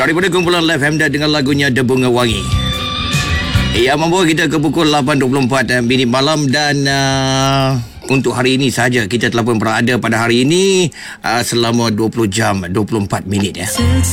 Daripada kumpulan Live Hamdan dengan lagunya The Bunga Wangi. Ia membawa kita ke pukul 8.24 minit malam dan untuk hari ini saja kita telah pun berada pada hari ini selama 20 jam 24 minit ya.